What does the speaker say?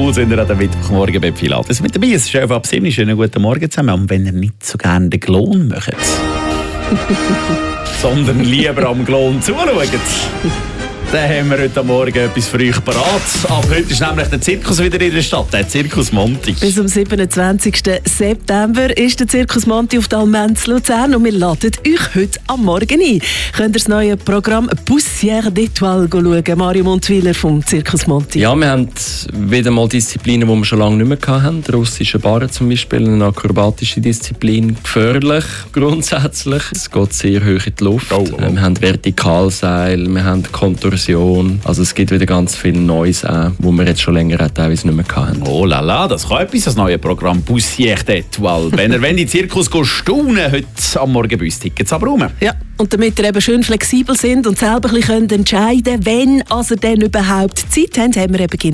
cool sind ihr an der Mittwochmorgen bei Pilates mit dabei. Es ist Chef ab 7. Schönen guten Morgen zusammen. Und wenn ihr nicht so gerne den Klon macht, sondern lieber am Klon zuschaut, dann haben wir heute Morgen etwas für euch parat. Ab heute ist nämlich der Zirkus wieder in der Stadt, der Zirkus Monti. Bis zum 27. September ist der Zirkus Monti auf der Almenz Luzern und wir laden euch heute am Morgen ein. Könnt ihr das neue Programm Poussière d'Étoile schauen? Mario Montwiler vom Zirkus Monti. Ja, wir haben wieder mal Disziplinen, die wir schon lange nicht mehr hatten. Der russische Barren zum Beispiel, eine akrobatische Disziplin. Gefährlich grundsätzlich. Es geht sehr hoch in die Luft. Wir haben Vertikalseil, wir haben Kontorsion. Also es gibt wieder ganz viel Neues, wo wir jetzt schon länger teilweise nicht mehr hatten. Oh la la, das kann etwas, das neue Programm Poussière d'Étoile. Wenn ihr in den Zirkus staunen, heute am Morgen bei uns Tickets abräumen. Ja, und damit ihr eben schön flexibel sind und selber ein bisschen entscheiden könnt, wenn ihr denn überhaupt Zeit habt, haben wir eben